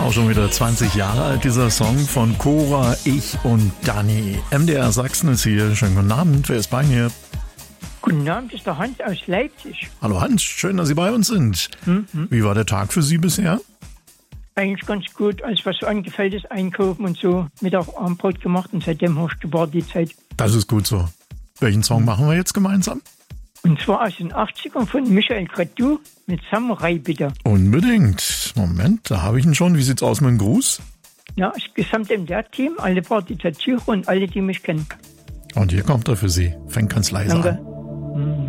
Auch schon wieder 20 Jahre alt, dieser Song von Cora, ich und Dani. MDR Sachsen ist hier. Schönen guten Abend. Wer ist bei mir? Guten Abend, das ist der Hans aus Leipzig. Hallo Hans, schön, dass Sie bei uns sind. Wie war der Tag für Sie bisher? Eigentlich ganz gut. Alles, was so angefällt ist, einkaufen und so. Mittag Abendbrot gemacht und seitdem hast du gewartet die Zeit. Das ist gut so. Welchen Song machen wir jetzt gemeinsam? Und zwar aus den 80ern von Michael Cretu mit Samurai, bitte. Unbedingt. Moment, da habe ich ihn schon. Wie sieht's aus mit dem Gruß? Ja, das gesamte MDR-Team, alle Partizatiere und alle, die mich kennen. Und hier kommt er für Sie. Fängt ganz leise Danke. an.